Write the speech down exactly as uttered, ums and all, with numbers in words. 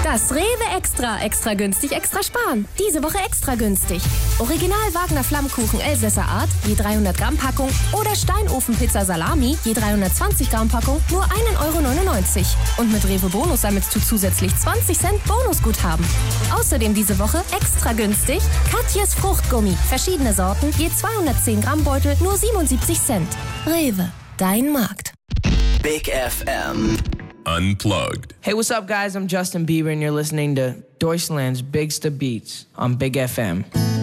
Das Rewe Extra. Extra günstig, extra sparen. Diese Woche extra günstig. Original Wagner Flammkuchen Elsässer Art, je dreihundert Gramm Packung. Oder Steinofenpizza Salami, je dreihundertzwanzig Gramm Packung, nur ein Euro neunundneunzig. Und mit Rewe Bonus sammelst du zusätzlich zwanzig Cent Bonusguthaben. Außerdem diese Woche extra günstig Katjes Fruchtgummi. Verschiedene Sorten, je zweihundertzehn Gramm Beutel, nur siebenundsiebzig Cent. Rewe, dein Markt. Big F M. Unplugged. Hey, what's up, guys? I'm Justin Bieber, and you're listening to Deutschland's Bigsta Beats on Big F M.